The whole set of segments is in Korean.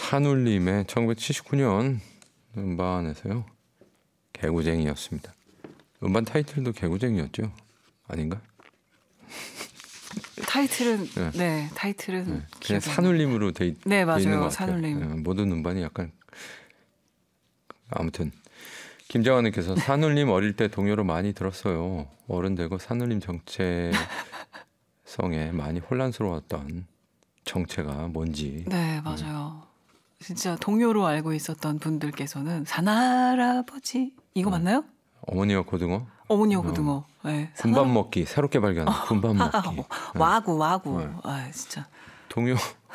산울림의 1979년 음반에서요. 개구쟁이였습니다. 음반 타이틀도 개구쟁이였죠? 아닌가? 타이틀은 타이틀은 네, 그냥 산울림으로 돼 있는 것 같아요. 산울림. 네, 모든 음반이 약간 아무튼 김정환님께서 산울림 어릴 때 동요로 많이 들었어요. 어른 되고 산울림 정체성에 많이 혼란스러웠던 정체가 뭔지. 네, 맞아요. 진짜 동요로 알고 있었던 분들께서는 산할아버지 이거 맞나요? 어머니와 고등어? 어머니와 고등어. 네, 군밥 먹기 새롭게 발견한 군밥 먹기. 와구. 네. 아, 진짜. 동요.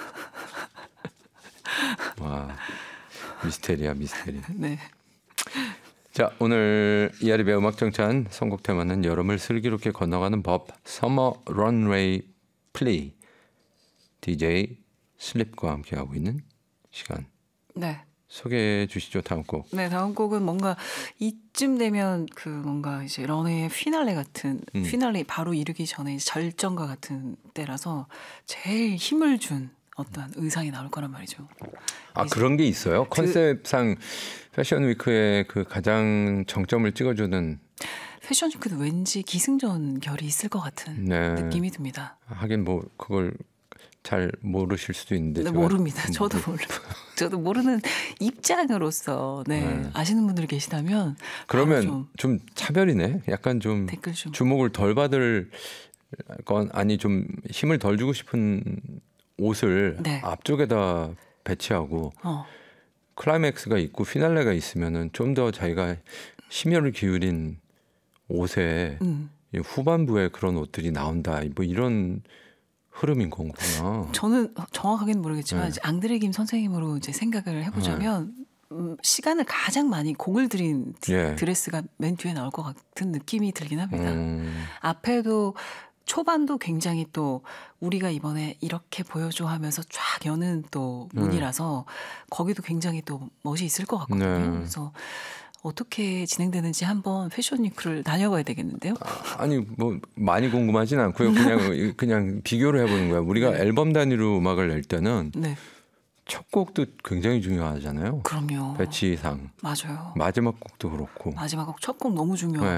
와, 미스테리야. 네. 자, 오늘 이하리베 음악정찬 선곡 테마는 여름을 슬기롭게 건너가는 법 서머 런웨이 플리 DJ 슬립과 함께하고 있는 시간. 네. 소개해 주시죠. 다음 곡. 네, 다음 곡은 뭔가 이쯤 되면 그 뭔가 이제 런웨이의 피날레 같은 피날레 바로 이르기 전에 이제 절정과 같은 때라서 제일 힘을 준 어떤 의상이 나올 거란 말이죠. 아, 그런 게 있어요? 컨셉상 패션 위크에 그 가장 정점을 찍어주는 패션 위크는 왠지 기승전 결이 있을 것 같은 네. 느낌이 듭니다. 하긴 뭐 그걸 잘 모르실 수도 있는데 네, 제가 모릅니다. 저도 모르는 입장으로서 아시는 분들이 계시다면 그러면 좀 차별이네. 약간 좀 댓글 좀 주목을 덜 받을 건 아니 좀 힘을 덜 주고 싶은 옷을 앞쪽에다 배치하고 클라이맥스가 있고 피날레가 있으면은 좀 더 자기가 심혈을 기울인 옷에 후반부에 그런 옷들이 나온다. 뭐 이런 흐름인 거구나. 저는 정확하게는 모르겠지만 이제 앙드레 김 선생님으로 이제 생각을 해보자면 시간을 가장 많이 공을 들인 드레스가 맨 뒤에 나올 것 같은 느낌이 들긴 합니다. 앞에도 초반도 굉장히 또 우리가 이번에 이렇게 보여줘 하면서 쫙 여는 또 문이라서 거기도 굉장히 또 멋이 있을 것 같거든요. 그래서 어떻게 진행되는지 한번 패션 위크를 다녀봐야 되겠는데요. 아니 뭐 많이 궁금하진 않고요. 그냥 비교를 해보는 거야. 우리가 앨범 단위로 음악을 낼 때는 첫 곡도 굉장히 중요하잖아요. 그럼요. 배치상. 맞아요. 마지막 곡도 그렇고. 마지막 곡, 첫 곡 너무 중요하고.